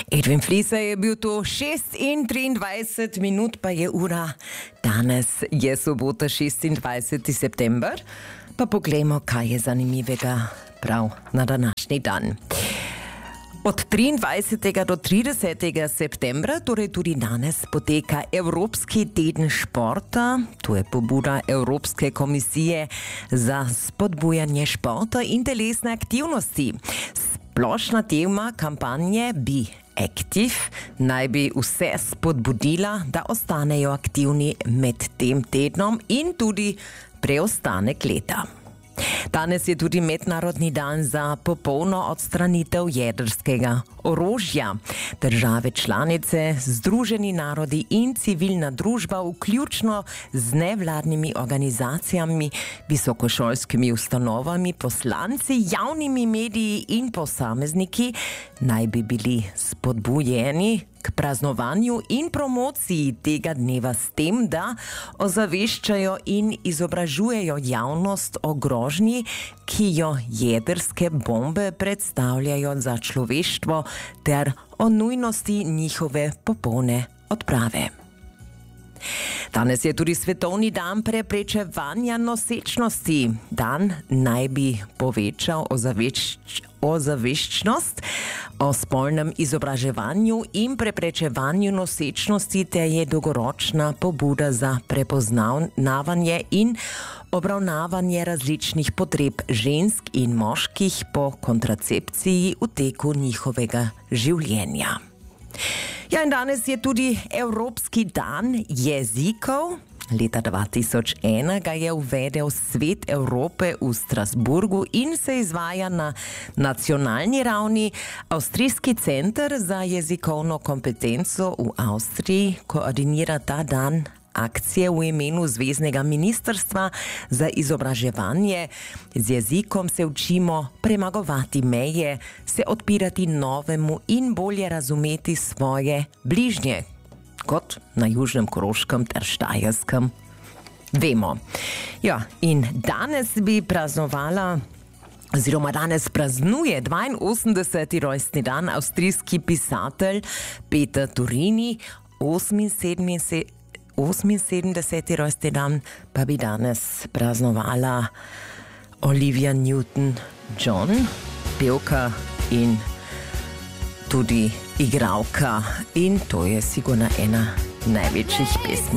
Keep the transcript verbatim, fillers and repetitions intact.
Edwin Flisa je bil to šest in triindvajset minut, pa je ura. Danes je sobota, šestindvajseti september. Pa poglejmo, kaj je zanimivega prav na današnji dan. Od triindvajsetega do tridesetega septembra, torej tudi danes, poteka Evropski teden športa. To je pobuda Evropske komisije za spodbujanje športa in telesne aktivnosti. Splošna tema kampanje Be Active naj bi vse spodbudila, da ostanejo aktivni med tem tednom in tudi preostanek leta. Danes je tudi mednarodni dan za popolno odstranitev jedrskega orožja. Države članice, Združeni narodi in civilna družba, vključno z nevladnimi organizacijami, visokošolskimi ustanovami, poslanci, javnimi mediji in posamezniki, naj bi bili spodbujeni k praznovanju in promociji tega dneva s tem, da ozaveščajo in izobražujejo javnost o grožnji, ki jo jedrske bombe predstavljajo za človeštvo, ter o nujnosti njihove popolne odprave. Danes je tudi svetovni dan preprečevanja nosečnosti. Dan naj bi povečal ozavešč, ozaveščenost o spolnem izobraževanju in preprečevanju nosečnosti, te je dolgoročna pobuda za prepoznavanje in obravnavanje različnih potreb žensk in moških po kontracepciji v teku njihovega življenja. Ja, in danes je tudi Evropski dan jezikov. Leta dva tisoč ena ga je uvedel Svet Evrope v Strasburgu in se izvaja na nacionalni ravni. Avstrijski center za jezikovno kompetenco v Avstriji koordinira ta dan akcije v imenu Zveznega ministrstva za izobraževanje. Z jezikom se učimo premagovati meje, se odpirati novemu in bolje razumeti svoje bližnje, kot na Južnem Koroškem ter Štajerskem vemo. Ja, in danes bi praznovala, oziroma danes praznuje dvainosemdeseti rojstni dan avstrijski pisatelj Peter Turini, oseminsedemdeseti rojstni dan pa bi danes praznovala Olivia Newton-John, pevka in tudi igralka, in to je sigurno ena največjih pesmi